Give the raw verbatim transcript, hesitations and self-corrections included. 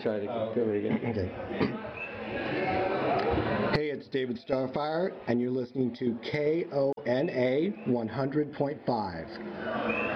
try to Oh, do it again. Okay. Hey, it's David Starfire, and you're listening to K O N A one hundred point five.